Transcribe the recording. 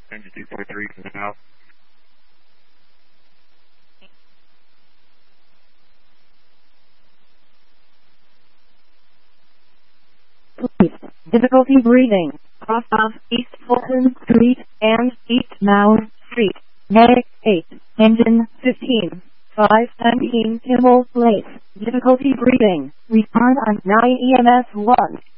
Engine 243 now. Please. Difficulty breathing. Off of East Fulton Street and East Mauer Street. Medic 8. Engine 15. 519 Kimmel Place. Difficulty breathing. Respond on 9 EMS 1.